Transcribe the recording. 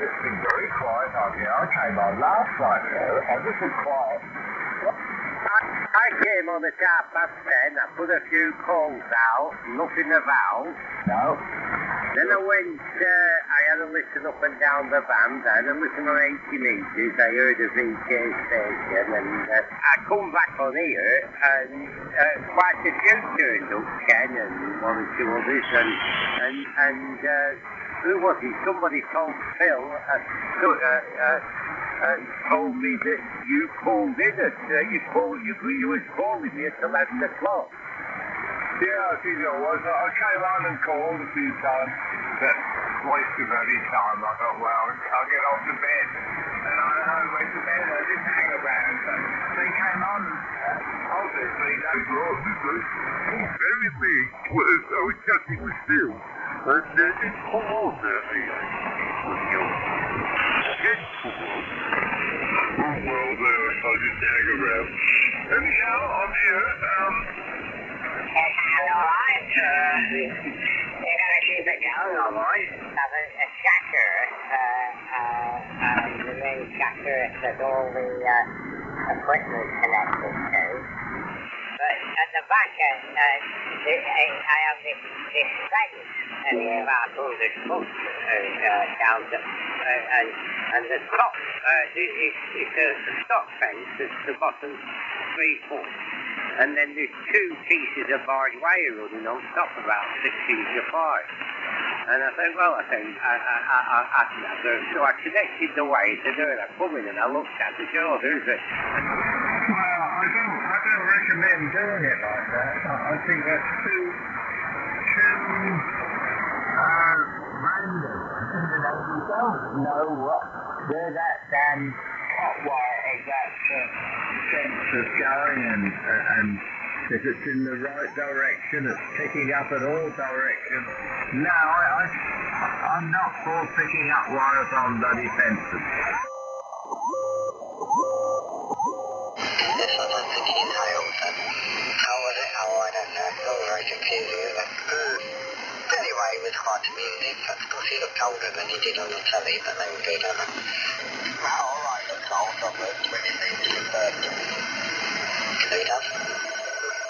it's been very quiet on here. I came on last night, and this is quiet. I came on at 10:30. I put a few calls out, nothing about. No. Then I went, I had a listen up and down the band, I had a listen on 80 metres, I heard a VK station, and I come back on here, and quite a few turned up, Ken, and one or two others, and who was it? Somebody told Phil, told me that you called in at, you was calling me at 11 o'clock. Yeah, I think it was. I came on and called a few times, but wasted any time. I thought, well, I'll get off to bed. And I went to bed and I didn't hang around. So they came on, obviously, they brought the group. Very late, I was chatting with Phil, and it come on there, Oh, well, I didn't hang around. Anyhow, I'm here, Alright, you gotta keep it going, alright. Have a shatter, the main shatter that all the equipment connected to. But at the back end, I have this fence, about 100 foot down to, and the top it's a stock fence, it's the bottom 3 foot. And then there's 2 pieces of barbed wire running on top, about 6 feet apart. And I thought, well, I so I connected the wire to do it. I come in and I looked at it, oh, there's it. Well, I don't recommend doing it like that. I think that's too random. You don't know where that hot wire of that sense is going, and if it's in the right direction, it's picking up in all directions. No, I'm not for picking up wires on bloody fences. Yes, I don't think he nailed them. How was it? Oh, I don't know. It's all very confusing. But anyway, it was quite amusing. Of course, he looked older than he did on the telly, but they were good, weren't they? Well, all right, looked old, but when it came to the bird, he does.